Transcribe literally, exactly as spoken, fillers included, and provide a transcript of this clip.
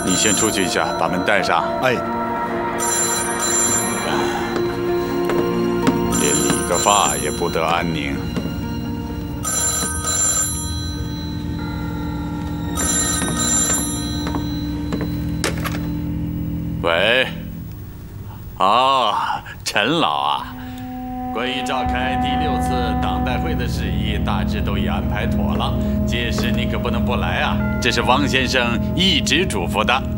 你先出去一下，把门带上。 哎， 连理个发也不得安宁。喂，啊，陈老啊，关于召开第六次党代会的事宜，大致都已安排妥了。届时你可不能不来啊，这是汪先生一直嘱咐的。